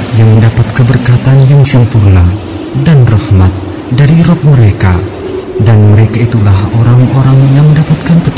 yang mendapat keberkatan yang sempurna dan rahmat dari Rabb mereka, dan mereka itulah orang-orang yang mendapatkan petunjuk.